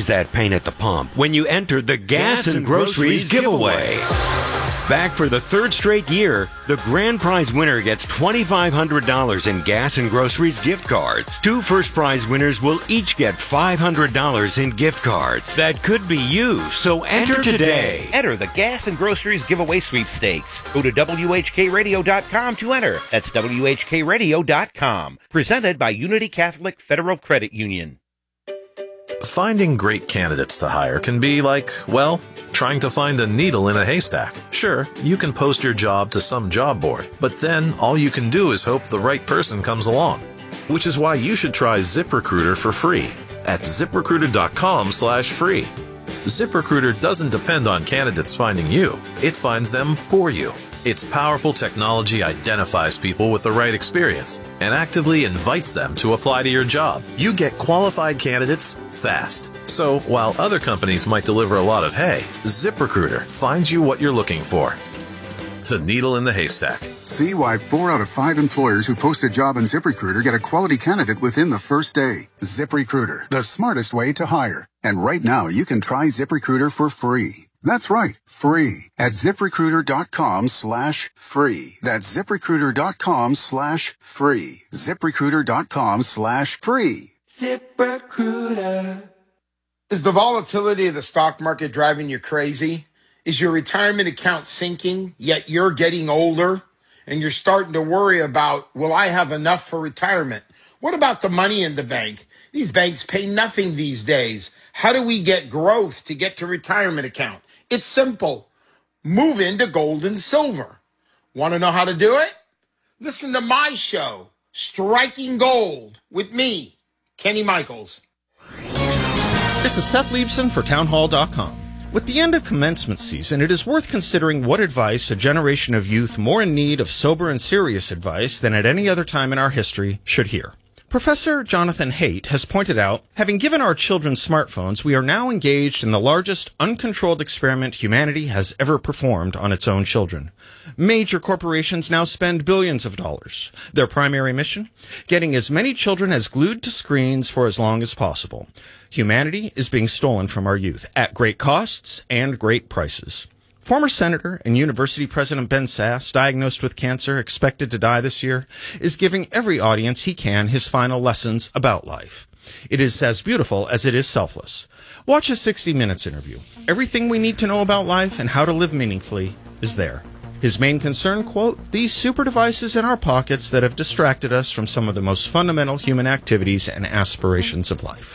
ease that pain at the pump when you enter the Gas and Groceries giveaway. Back for the third straight year, the grand prize winner gets $2,500 in Gas and Groceries gift cards. Two first prize winners will each get $500 in gift cards. That could be you, so enter today. Enter the Gas and Groceries giveaway sweepstakes. Go to WHKRadio.com to enter. That's WHKRadio.com. Presented by Unity Catholic Federal Credit Union. Finding great candidates to hire can be like, well, trying to find a needle in a haystack. Sure, you can post your job to some job board, but then all you can do is hope the right person comes along. Which is why you should try ZipRecruiter for free at ZipRecruiter.com/free. ZipRecruiter doesn't depend on candidates finding you. It finds them for you. Its powerful technology identifies people with the right experience and actively invites them to apply to your job. You get qualified candidates fast. So while other companies might deliver a lot of hay, ZipRecruiter finds you what you're looking for. The needle in the haystack. See why 4 out of 5 employers who post a job on ZipRecruiter get a quality candidate within the first day. ZipRecruiter, the smartest way to hire. And right now, you can try ZipRecruiter for free. That's right, free at ZipRecruiter.com/free. That's ZipRecruiter.com/free. ZipRecruiter.com/free. ZipRecruiter. Is the volatility of the stock market driving you crazy? Is your retirement account sinking, yet you're getting older and you're starting to worry about, will I have enough for retirement? What about the money in the bank? These banks pay nothing these days. How do we get growth to get to retirement account? It's simple. Move into gold and silver. Want to know how to do it? Listen to my show, Striking Gold, with me, Kenny Michaels. This is Seth Liebson for Townhall.com. With the end of commencement season, it is worth considering what advice a generation of youth more in need of sober and serious advice than at any other time in our history should hear. Professor Jonathan Haidt has pointed out, having given our children smartphones, we are now engaged in the largest uncontrolled experiment humanity has ever performed on its own children. Major corporations now spend billions of dollars. Their primary mission? Getting as many children as glued to screens for as long as possible. Humanity is being stolen from our youth at great costs and great prices. Former Senator and University President Ben Sasse, diagnosed with cancer, expected to die this year, is giving every audience he can his final lessons about life. It is as beautiful as it is selfless. Watch his 60 Minutes interview. Everything we need to know about life and how to live meaningfully is there. His main concern, quote, these super devices in our pockets that have distracted us from some of the most fundamental human activities and aspirations of life.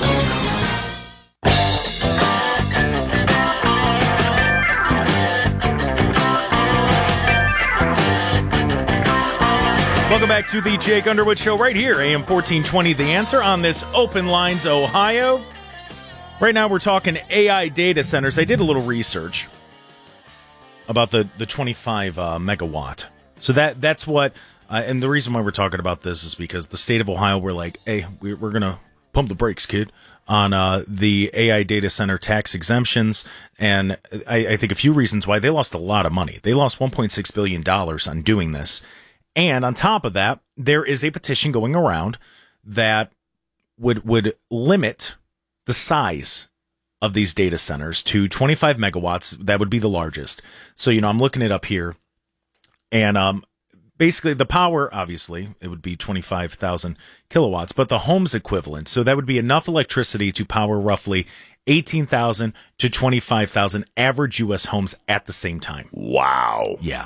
Welcome back to the Jake Underwood Show right here, AM 1420, The Answer, on this Open Lines, Ohio. Right now we're talking AI data centers. I did a little research about the 25 megawatt. So that's what, and the reason why we're talking about this is because the state of Ohio, we're like, hey, we're going to pump the brakes, kid, on the AI data center tax exemptions. And I think a few reasons why. They lost a lot of money. They lost $1.6 billion on doing this. And on top of that, there is a petition going around that would limit the size of these data centers to 25 megawatts. That would be the largest. So, I'm looking it up here. And basically the power, obviously, it would be 25,000 kilowatts, but the home's equivalent. So that would be enough electricity to power roughly 18,000 to 25,000 average U.S. homes at the same time. Wow. Yeah.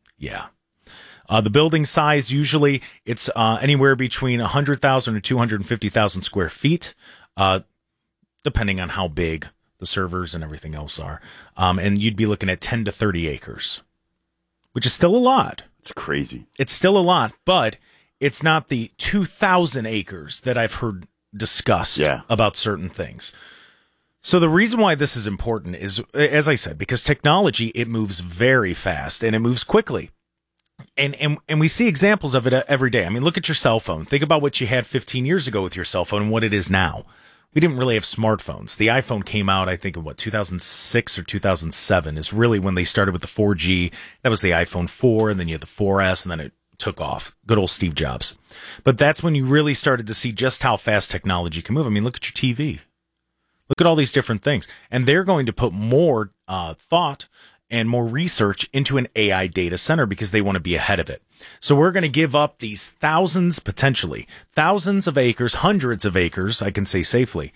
The building size, usually it's anywhere between 100,000 to 250,000 square feet, depending on how big the servers and everything else are. And you'd be looking at 10 to 30 acres, which is still a lot. It's crazy. It's still a lot, but it's not the 2,000 acres that I've heard discussed about certain things. So the reason why this is important is, as I said, because technology, it moves very fast and it moves quickly. And we see examples of it every day. I mean, look at your cell phone. Think about what you had 15 years ago with your cell phone and what it is now. We didn't really have smartphones. The iPhone came out, I think, in 2006 or 2007 is really when they started with the 4G. That was the iPhone 4, and then you had the 4S, and then it took off. Good old Steve Jobs. But that's when you really started to see just how fast technology can move. I mean, look at your TV. Look at all these different things. And they're going to put more thought and more research into an AI data center because they want to be ahead of it. So we're going to give up these potentially thousands of acres, hundreds of acres, I can say safely,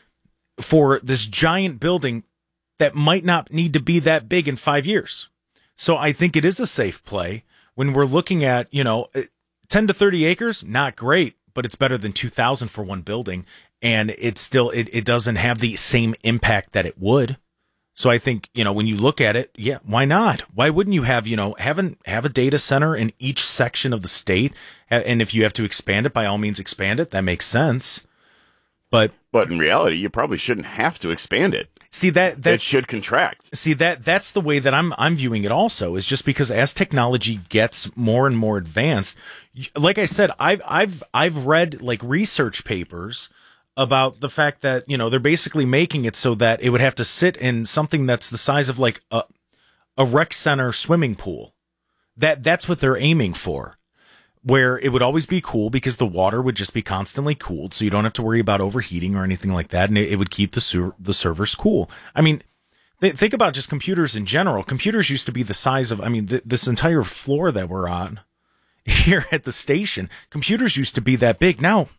for this giant building that might not need to be that big in 5 years. So I think it is a safe play when we're looking at, 10 to 30 acres, not great, but it's better than 2,000 for one building. And it's still, it doesn't have the same impact that it would. So I think, when you look at it, yeah, why not? Why wouldn't you have a data center in each section of the state? And if you have to expand it, by all means expand it. That makes sense. But in reality, you probably shouldn't have to expand it. See that it should contract. See that's the way that I'm viewing it also, is just because as technology gets more and more advanced, like I said, I've read like research papers about the fact that, they're basically making it so that it would have to sit in something that's the size of like a rec center swimming pool. That's what they're aiming for, where it would always be cool because the water would just be constantly cooled. So you don't have to worry about overheating or anything like that. And it would keep the servers cool. I mean, think about just computers in general. Computers used to be the size of, this entire floor that we're on here at the station. Computers used to be that big. Now,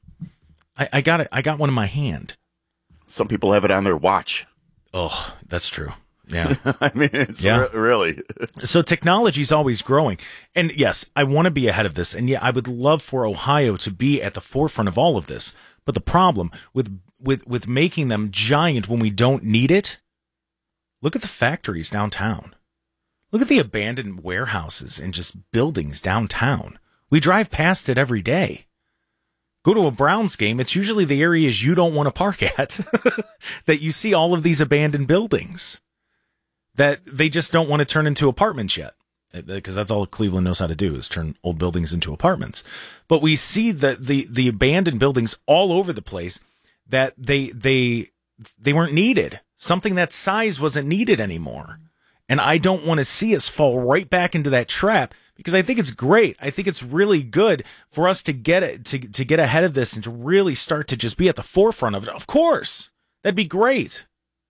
I got it. I got one in my hand. Some people have it on their watch. Oh, that's true. Yeah. It's really. So technology is always growing. And yes, I want to be ahead of this. And yeah, I would love for Ohio to be at the forefront of all of this. But the problem with making them giant when we don't need it, look at the factories downtown. Look at the abandoned warehouses and just buildings downtown. We drive past it every day. Go to a Browns game, it's usually the areas you don't want to park at that you see all of these abandoned buildings that they just don't want to turn into apartments yet, because that's all Cleveland knows how to do is turn old buildings into apartments. But we see the abandoned buildings all over the place that they weren't needed. Something that size wasn't needed anymore. And I don't want to see us fall right back into that trap, because I think it's great. I think it's really good for us to get it, to get ahead of this and to really start to just be at the forefront of it. Of course, that'd be great.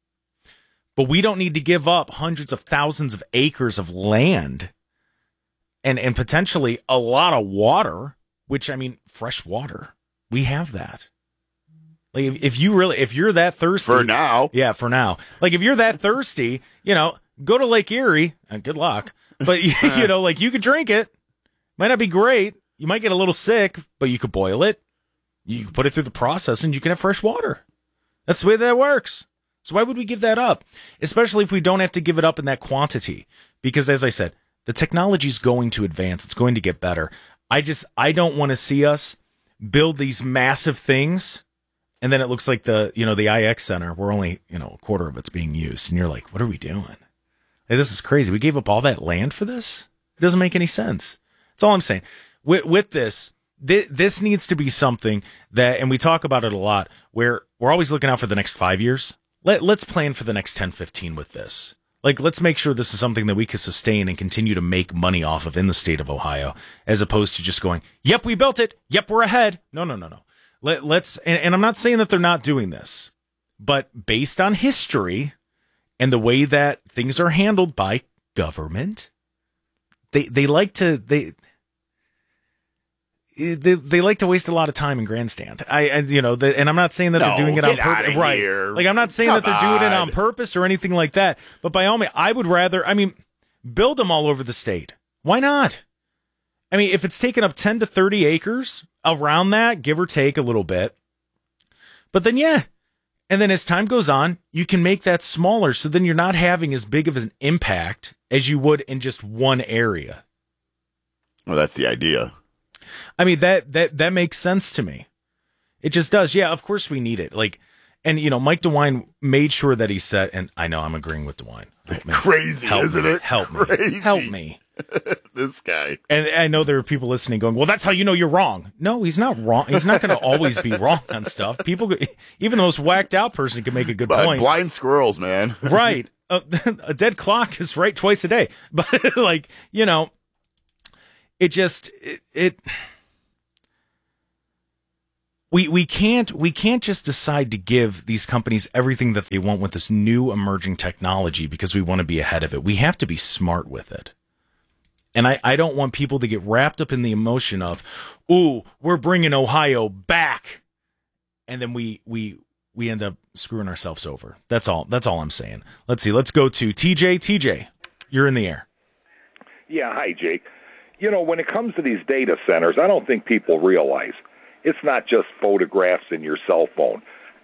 But we don't need to give up hundreds of thousands of acres of land and potentially a lot of water, which, fresh water. We have that. Like if you're that thirsty. For now. Yeah, for now. Like if you're that thirsty, go to Lake Erie. Good luck. But, you could drink it. Might not be great. You might get a little sick, but you could boil it. You can put it through the process and you can have fresh water. That's the way that works. So why would we give that up? Especially if we don't have to give it up in that quantity. Because as I said, the technology is going to advance. It's going to get better. I don't want to see us build these massive things. And then it looks like the IX Center, we're only, a quarter of it's being used. And you're like, what are we doing? Hey, this is crazy. We gave up all that land for this? It doesn't make any sense. That's all I'm saying. With this needs to be something that, and we talk about it a lot, where we're always looking out for the next 5 years. Let's plan for the next 10, 15 with this. Like, let's make sure this is something that we can sustain and continue to make money off of in the state of Ohio, as opposed to just going, yep, we built it. Yep, we're ahead. No. Let's, and I'm not saying that they're not doing this, but based on history and the way that things are handled by government, they like to waste a lot of time in grandstand. And I'm not saying that they're doing it on purpose, right? Here. Like I'm not saying that they're doing it on purpose or anything like that. But by all means, I would rather, build them all over the state. Why not? If it's taking up 10 to 30 acres around that, give or take a little bit, but then yeah. And then as time goes on, you can make that smaller. So then you're not having as big of an impact as you would in just one area. Well, that's the idea. That makes sense to me. It just does. Yeah, of course we need it. And Mike DeWine made sure that he said, and I know I'm agreeing with DeWine. Crazy, isn't it? Help me. Crazy. Help me. This guy. And I know there are people listening going, well, that's how you know you're wrong. No, he's not wrong. He's not going to always be wrong on stuff. People, even the most whacked out person can make a good point. Blind squirrels, man. Right. A dead clock is right twice a day. But it just, we can't just decide to give these companies everything that they want with this new emerging technology because we want to be ahead of it. We have to be smart with it. And I don't want people to get wrapped up in the emotion of, ooh, we're bringing Ohio back. And then we end up screwing ourselves over. That's all I'm saying. Let's see. Let's go to TJ. TJ, you're in the air. Yeah. Hi, Jake. When it comes to these data centers, I don't think people realize it's not just photographs in your cell phone.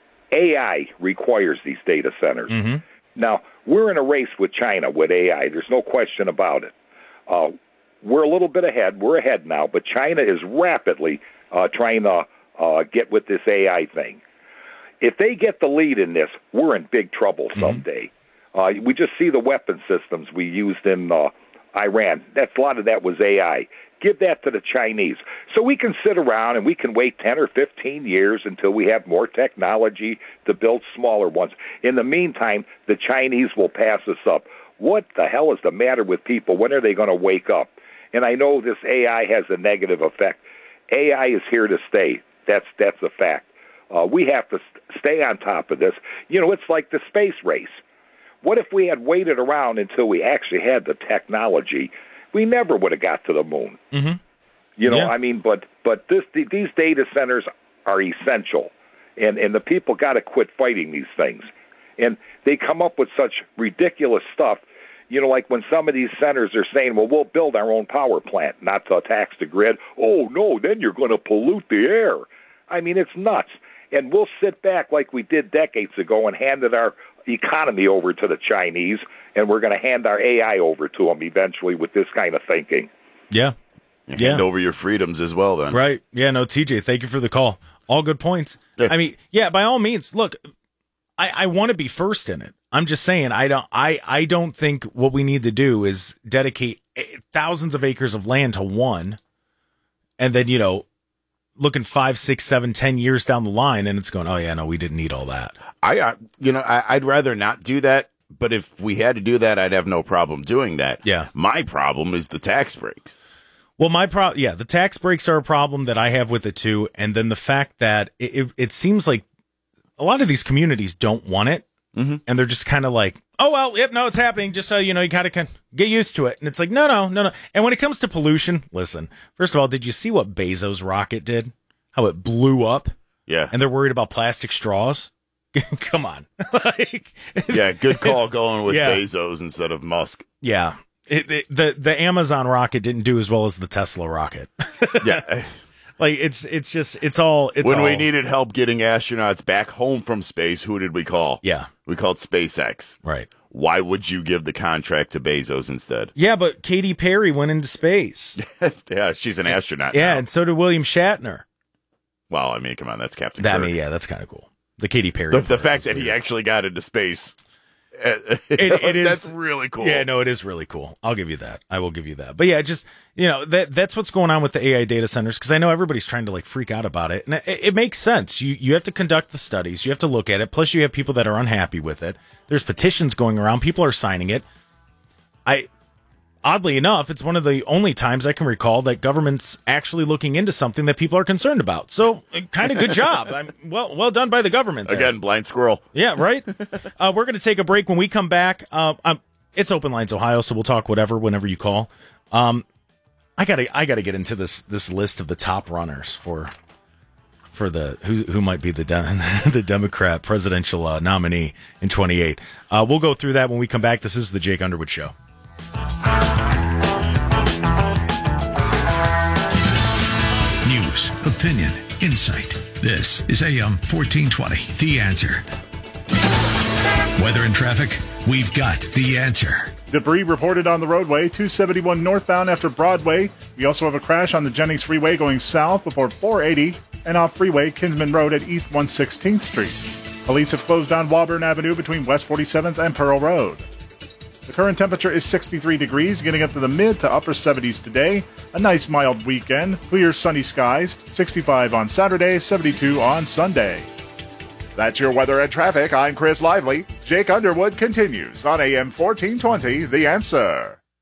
AI requires these data centers. Mm-hmm. Now, we're in a race with China with AI. There's no question about it. We're a little bit ahead. We're ahead now, but China is rapidly trying to get with this AI thing. If they get the lead in this, we're in big trouble someday. We just see the weapon systems we used in Iran. A lot of that was AI. Give that to the Chinese. So we can sit around and we can wait 10 or 15 years until we have more technology to build smaller ones. In the meantime, the Chinese will pass us up. What the hell is the matter with people? When are they going to wake up? And I know this AI has a negative effect. AI is here to stay. That's a fact. We have to stay on top of this. It's like the space race. What if we had waited around until we actually had the technology? We never would have got to the moon. Mm-hmm. But these data centers are essential, and the people got to quit fighting these things. And they come up with such ridiculous stuff, like when some of these centers are saying, well, we'll build our own power plant, not to tax the grid. Oh, no, then you're going to pollute the air. I mean, it's nuts. And we'll sit back like we did decades ago and handed our economy over to the Chinese, and we're going to hand our AI over to them eventually with this kind of thinking. Yeah. Hand over your freedoms as well, then. Right. Yeah, no, TJ, thank you for the call. All good points. Yeah. I mean, yeah, by all means, look, I want to be first in it. I'm just saying, I don't think what we need to do is dedicate thousands of acres of land to one, and then, looking 5, 6, 7, 10 years down the line, and it's going, oh yeah, no, we didn't need all that. I'd rather not do that, but if we had to do that, I'd have no problem doing that. Yeah. My problem is the tax breaks. Well, the tax breaks are a problem that I have with it too, and then the fact that it seems like a lot of these communities don't want it, and they're just kind of like, oh well, yep, no, it's happening. Just so you know, you kind of can get used to it, and it's like, no. And when it comes to pollution, listen. First of all, did you see what Bezos' rocket did? How it blew up? Yeah, and they're worried about plastic straws. Come on, good call going with Bezos instead of Musk. Yeah. The Amazon rocket didn't do as well as the Tesla rocket. Yeah. Like it's all. When we needed help getting astronauts back home from space, who did we call? Yeah. We called SpaceX. Right. Why would you give the contract to Bezos instead? Yeah, but Katy Perry went into space. Yeah, she's an astronaut Yeah, now. and so did William Shatner. Well, I mean, come on, that's Captain Kirk. That's kind of cool. The Katy Perry. The fact that he actually got into space. It is, that's really cool. Yeah, no, it is really cool. I'll give you that. I will give you that. But yeah, just, that's what's going on with the AI data centers, because I know everybody's trying to freak out about it. And it makes sense. You have to conduct the studies. You have to look at it. Plus you have people that are unhappy with it. There's petitions going around. People are signing it. Oddly enough, it's one of the only times I can recall that government's actually looking into something that people are concerned about. So, kind of good job. Well done by the government there. Again, blind squirrel. Yeah, right? We're going to take a break. When we come back, it's Open Lines Ohio, so we'll talk whenever you call. I gotta get into this list of the top runners for the who might be the Democrat presidential nominee in 28. We'll go through that when we come back. This is the Jake Underwood Show. News, opinion, insight. This is AM 1420, The Answer. Weather and traffic, we've got the answer. Debris reported on the roadway 271 northbound after Broadway. We also have a crash on the Jennings Freeway going south before 480 and off Freeway Kinsman Road at East 116th Street. Police have closed down Woburn Avenue between West 47th and Pearl Road. The current temperature is 63 degrees, getting up to the mid to upper 70s today. A nice mild weekend, clear sunny skies, 65 on Saturday, 72 on Sunday. That's your weather and traffic. I'm Chris Lively. Jake Underwood continues on AM 1420, The Answer.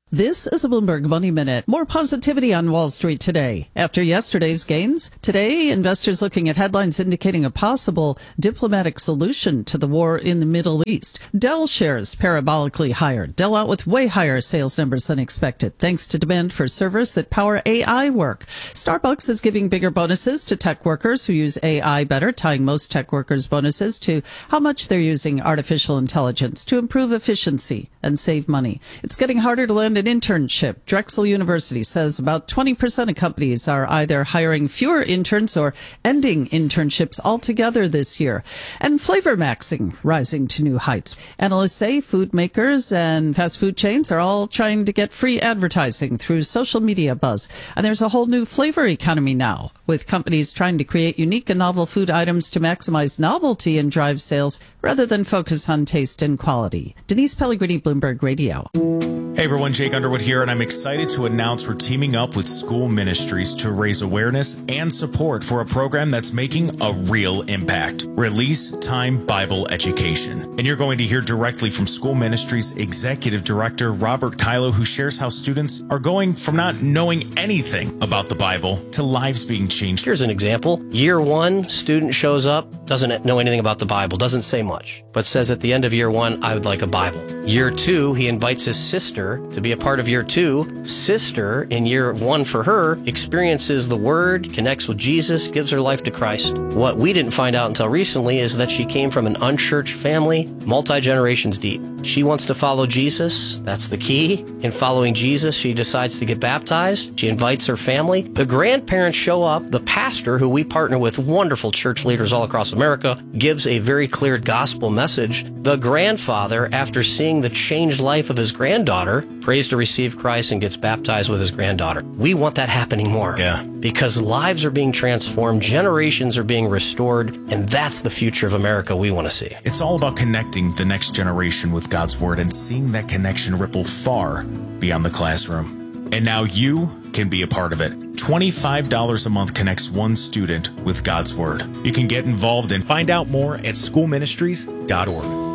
This is a Bloomberg Money Minute. More positivity on Wall Street today. After yesterday's gains, today investors looking at headlines indicating a possible diplomatic solution to the war in the Middle East. Dell shares parabolically higher. Dell out with way higher sales numbers than expected, thanks to demand for servers that power AI work. Starbucks is giving bigger bonuses to tech workers who use AI better, tying most tech workers' bonuses to how much they're using artificial intelligence to improve efficiency and save money. It's getting harder to land an internship. Drexel University says about 20% of companies are either hiring fewer interns or ending internships altogether this year. And flavor maxing rising to new heights. Analysts say food makers and fast food chains are all trying to get free advertising through social media buzz. And there's a whole new flavor economy now, with companies trying to create unique and novel food items to maximize novelty and drive sales rather than focus on taste and quality. Denise Pellegrini, Bloomberg Radio. Hey everyone, Jake Underwood here, and I'm excited to announce we're teaming up with School Ministries to raise awareness and support for a program that's making a real impact. Release Time Bible Education. And you're going to hear directly from School Ministries Executive Director Robert Kylo, who shares how students are going from not knowing anything about the Bible to lives being changed. Here's an example. Year one, student shows up, doesn't know anything about the Bible, doesn't say much, but says at the end of year one, I would like a Bible. Year two, he invites his sister to be a part of year two. Sister, in year one for her, experiences the Word, connects with Jesus, gives her life to Christ. What we didn't find out until recently is that she came from an unchurched family, multi-generations deep. She wants to follow Jesus. That's the key. In following Jesus, she decides to get baptized. She invites her family. The grandparents show up. The pastor, who we partner with wonderful church leaders all across America, gives a very clear gospel message. The grandfather, after seeing the changed life of his granddaughter, prays to receive Christ and gets baptized with his granddaughter. We want that happening more. Yeah. Because lives are being transformed, generations are being restored, and that's the future of America we want to see. It's all about connecting the next generation with God's Word and seeing that connection ripple far beyond the classroom. And now you can be a part of it. $25 a month connects one student with God's Word. You can get involved and find out more at schoolministries.org.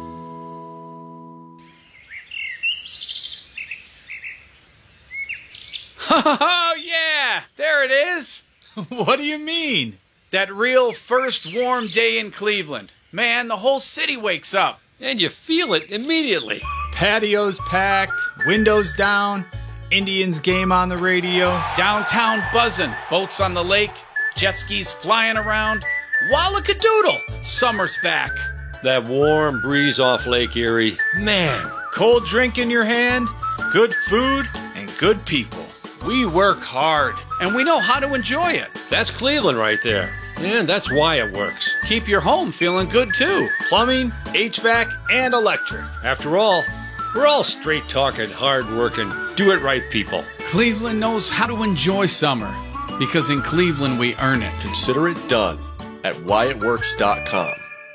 Oh, yeah, there it is. What do you mean? That real first warm day in Cleveland. Man, the whole city wakes up. And you feel it immediately. Patios packed, windows down, Indians game on the radio, downtown buzzing, boats on the lake, jet skis flying around. Wallakadoodle, summer's back. That warm breeze off Lake Erie. Man, cold drink in your hand, good food, and good people. We work hard, and we know how to enjoy it. That's Cleveland right there. And that's why it works. Keep your home feeling good, too. Plumbing, HVAC, and electric. After all, we're all straight-talking, hard-working, do-it-right people. Cleveland knows how to enjoy summer, because in Cleveland we earn it. Consider it done at whyitworks.com.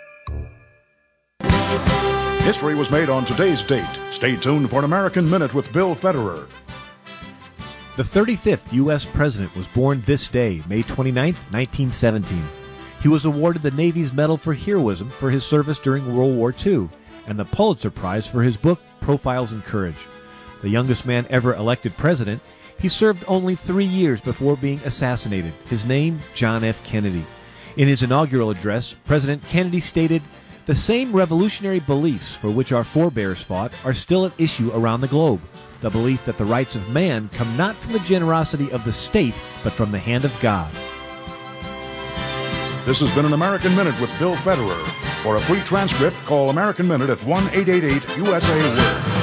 History was made on today's date. Stay tuned for an American Minute with Bill Federer. The 35th U.S. President was born this day, May 29, 1917. He was awarded the Navy's Medal for Heroism for his service during World War II and the Pulitzer Prize for his book, Profiles in Courage. The youngest man ever elected president, he served only 3 years before being assassinated. His name, John F. Kennedy. In his inaugural address, President Kennedy stated, "The same revolutionary beliefs for which our forebears fought are still at issue around the globe. The belief that the rights of man come not from the generosity of the state, but from the hand of God." This has been an American Minute with Bill Federer. For a free transcript, call American Minute at 1-888-USA-WORD.